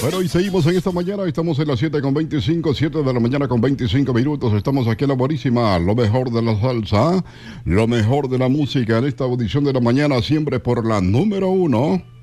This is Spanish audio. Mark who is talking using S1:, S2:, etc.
S1: Bueno, y seguimos en esta mañana, estamos en las 7:25, 7 de la mañana con 25 minutos, estamos aquí en La Buenísima, lo mejor de la salsa, lo mejor de la música en esta audición de la mañana, siempre por la número 1.